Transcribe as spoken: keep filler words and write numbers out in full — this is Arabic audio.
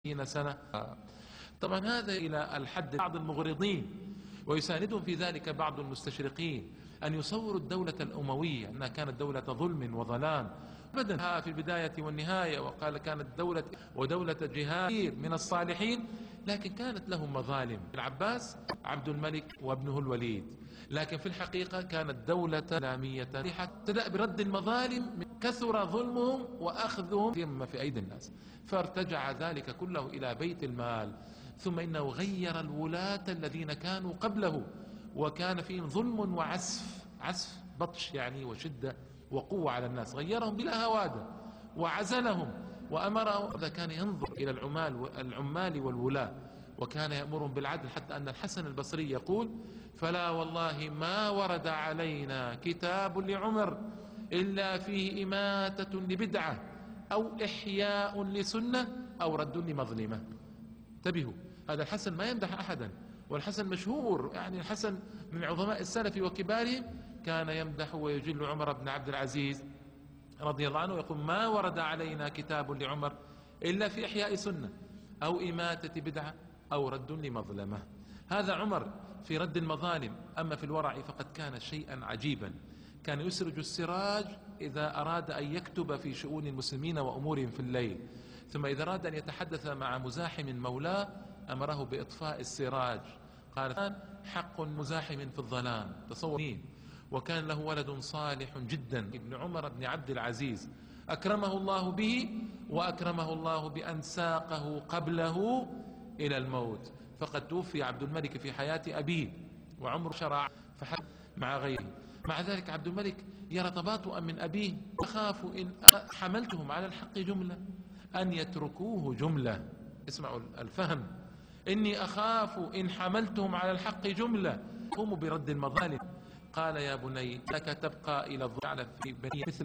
سنة. طبعا هذا إلى الحد بعض المغرضين، ويساندهم في ذلك بعض المستشرقين أن يصوروا الدولة الأموية أنها كانت دولة ظلم وظلام أبدا في البداية والنهاية، وقال كانت دولة ودولة جهاد من الصالحين، لكن كانت لهم مظالم. العباس عبد الملك وابنه الوليد، لكن في الحقيقة كانت دولة إسلامية ابتدأ برد المظالم، كثر ظلمهم وأخذهم في أيدي الناس، فارتجع ذلك كله إلى بيت المال. ثم إنه غير الولاة الذين كانوا قبله، وكان فيهم ظلم وعسف، عسف بطش يعني وشدة وقوة على الناس، غيرهم بلا هوادة وعزلهم وأمرهم. هذا كان ينظر إلى العمال العمال والولاة، وكان يأمرهم بالعدل، حتى أن الحسن البصري يقول: فلا والله ما ورد علينا كتاب لعمر إلا فيه إماتة لبدعة أو إحياء لسنة أو رد لمظلمة. انتبهوا، هذا الحسن ما يمدح أحدا، والحسن مشهور، يعني الحسن من عظماء السلف وكبارهم، كان يمدح ويجل عمر بن عبد العزيز رضي الله عنه، يقول: ما ورد علينا كتاب لعمر إلا في إحياء سنة أو إماتة بدعة أو رد لمظلمة. هذا عمر في رد المظالم. أما في الورع فقد كان شيئا عجيبا، كان يسرج السراج إذا أراد أن يكتب في شؤون المسلمين وأمورهم في الليل، ثم إذا أراد أن يتحدث مع مزاحم مولاه أمره بإطفاء السراج. قال: حق مزاحم في الظلام. تصور. وكان له ولد صالح جدا، ابن عمر بن عبد العزيز، أكرمه الله به، وأكرمه الله بأن ساقه قبله إلى الموت، فقد توفي عبد الملك في حياة أبيه وعمر شرع فحب مع غيره. مع ذلك عبد الملك يرى تباطؤا من أبيه: أخاف إن حملتهم على الحق جملة أن يتركوه جملة. اسمعوا الفهم: إني أخاف إن حملتهم على الحق جملة قوموا برد المظالم. قال: يا بني لك تبقى إلى الظلم في بني مثل